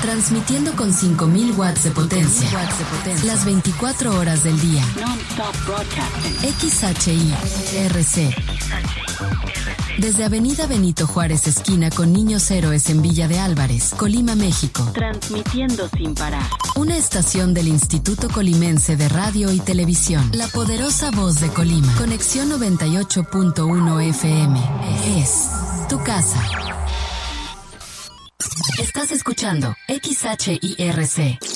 Transmitiendo con 5000 watts de potencia. Las 24 horas del día. XHIRC. Desde Avenida Benito Juárez, esquina con Niños Héroes en Villa de Álvarez, Colima, México. Transmitiendo sin parar. Una estación del Instituto Colimense de Radio y Televisión. La poderosa voz de Colima. Conexión 98.1 FM. Es tu casa. Estás escuchando XHIRC.